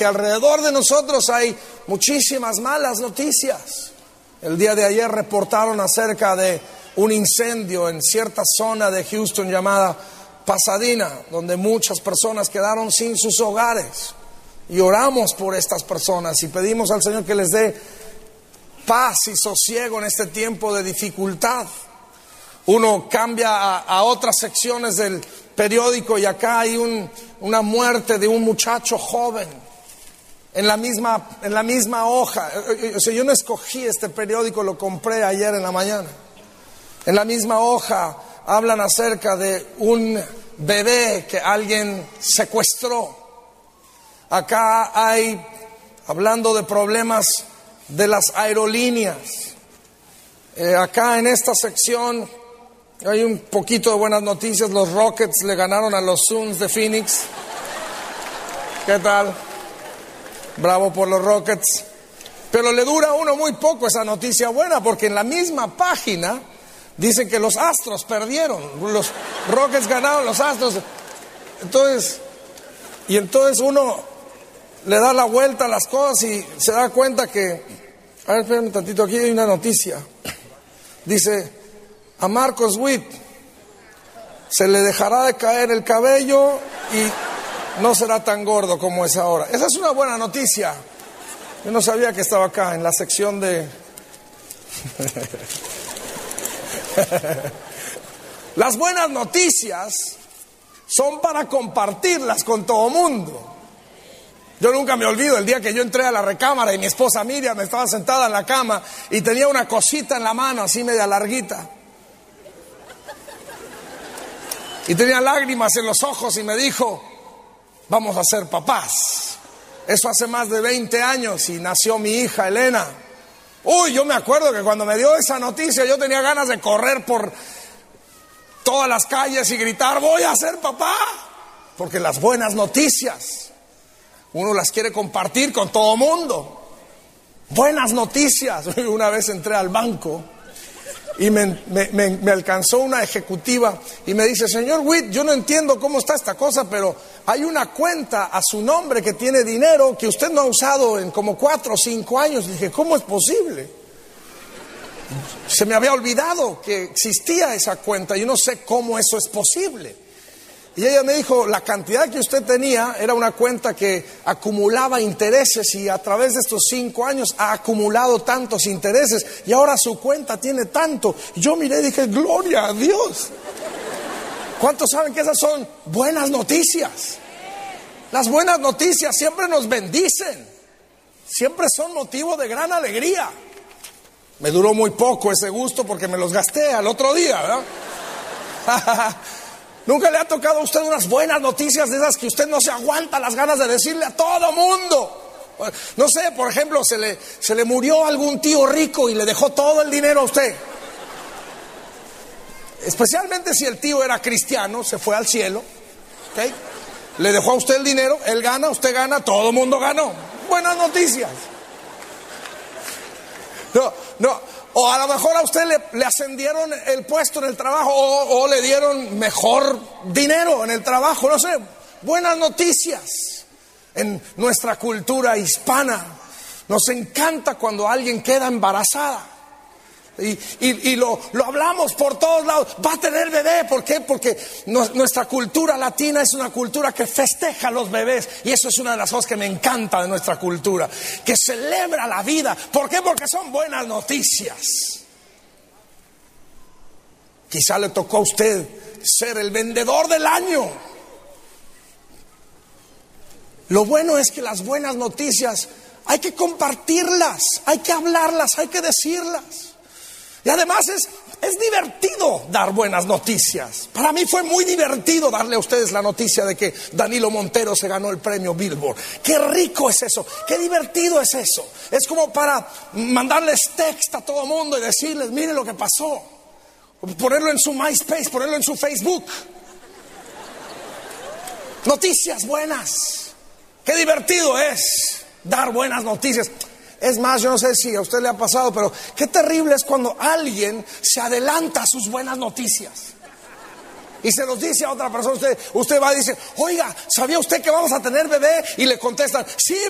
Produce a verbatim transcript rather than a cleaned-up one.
que alrededor de nosotros hay muchísimas malas noticias. El día de ayer reportaron acerca de un incendio en cierta zona de Houston llamada Pasadena, donde muchas personas quedaron sin sus hogares. Y oramos por estas personas y pedimos al Señor que les dé paz y sosiego en este tiempo de dificultad. Uno cambia a, a otras secciones del periódico y acá hay un, una muerte de un muchacho joven en la misma, en la misma hoja. O sea, yo no escogí este periódico, lo compré ayer en la mañana. En la misma hoja hablan acerca de un bebé que alguien secuestró. Acá hay, hablando de problemas de las aerolíneas, eh, acá en esta sección hay un poquito de buenas noticias. Los Rockets le ganaron a los Suns de Phoenix. ¿Qué tal? Bravo por los Rockets. Pero le dura a uno muy poco esa noticia buena, porque en la misma página dicen que los Astros perdieron. Los Rockets ganaron, los Astros. Entonces, y entonces uno le da la vuelta a las cosas y se da cuenta que, a ver, espérame tantito, aquí hay una noticia. Dice, a Marcos Witt se le dejará de caer el cabello y no será tan gordo como es ahora. Esa es una buena noticia. Yo no sabía que estaba acá en la sección de... Las buenas noticias son para compartirlas con todo mundo. Yo nunca me olvido el día que yo entré a la recámara y mi esposa Miriam estaba sentada en la cama y tenía una cosita en la mano así media larguita. Y tenía lágrimas en los ojos y me dijo, vamos a ser papás. Eso hace más de veinte años y nació mi hija Elena. Uy, yo me acuerdo que cuando me dio esa noticia yo tenía ganas de correr por todas las calles y gritar, voy a ser papá. Porque las buenas noticias uno las quiere compartir con todo mundo. Buenas noticias. Una vez entré al banco y me, me, me, me alcanzó una ejecutiva y me dice, señor Witt, yo no entiendo cómo está esta cosa, pero hay una cuenta a su nombre que tiene dinero que usted no ha usado en como cuatro o cinco años. Y dije, ¿cómo es posible? Se me había olvidado que existía esa cuenta. Yo no sé cómo eso es posible. Y ella me dijo, la cantidad que usted tenía era una cuenta que acumulaba intereses y a través de estos cinco años ha acumulado tantos intereses y ahora su cuenta tiene tanto. Y yo miré y dije, gloria a Dios. ¿Cuántos saben que esas son buenas noticias? Las buenas noticias siempre nos bendicen, siempre son motivo de gran alegría. Me duró muy poco ese gusto porque me los gasté al otro día, ¿verdad? ¿Nunca le ha tocado a usted unas buenas noticias de esas que usted no se aguanta las ganas de decirle a todo mundo? No sé, por ejemplo, se le, se le murió algún tío rico y le dejó todo el dinero a usted. Especialmente si el tío era cristiano, se fue al cielo, ¿okay? Le dejó a usted el dinero, él gana, usted gana, todo el mundo ganó. Buenas noticias. No, no. O a lo mejor a usted le, le ascendieron el puesto en el trabajo o, o le dieron mejor dinero en el trabajo, no sé. Buenas noticias. En nuestra cultura hispana nos encanta cuando alguien queda embarazada. Y, y, y lo, lo hablamos por todos lados. Va a tener bebé. ¿Por qué? Porque no, nuestra cultura latina es una cultura que festeja a los bebés. Y eso es una de las cosas que me encanta de nuestra cultura, que celebra la vida. ¿Por qué? Porque son buenas noticias. Quizá le tocó a usted ser el vendedor del año. Lo bueno es que las buenas noticias hay que compartirlas, hay que hablarlas, hay que decirlas. Y además es, es divertido dar buenas noticias. Para mí fue muy divertido darle a ustedes la noticia de que Danilo Montero se ganó el premio Billboard. Qué rico es eso, qué divertido es eso. Es como para mandarles texto a todo mundo y decirles, miren lo que pasó. Ponerlo en su MySpace, ponerlo en su Facebook. Noticias buenas. Qué divertido es dar buenas noticias. Es más, yo no sé si a usted le ha pasado, pero qué terrible es cuando alguien se adelanta a sus buenas noticias y se los dice a otra persona. Usted, usted va y dice, oiga, ¿sabía usted que vamos a tener bebé? Y le contestan, sí,